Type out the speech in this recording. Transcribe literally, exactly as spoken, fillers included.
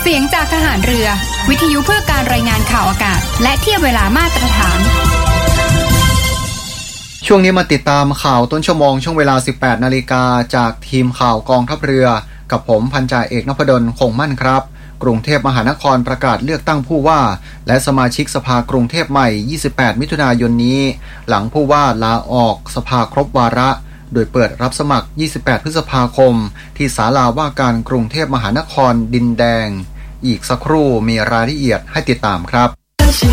เสียงจากทหารเรือวิทยุเพื่อการรายงานข่าวอากาศและเทียบเวลามาตรฐานช่วงนี้มาติดตามข่าวต้นชั่วโมงช่วงเวลา สิบแปดนาฬิกาจากทีมข่าวกองทัพเรือกับผมพันจ่าเอกนพดลคงมั่นครับกรุงเทพมหานครประกาศเลือกตั้งผู้ว่าและสมาชิกสภากรุงเทพใหม่ยี่สิบแปดมิถุนายนนี้หลังผู้ว่าลาออกสภาครบวาระโดยเปิดรับสมัครยี่สิบแปดพฤษภาคมที่ศาลาว่าการกรุงเทพมหานครดินแดงอีกสักครู่มีรายละเอียดให้ติดตามครับ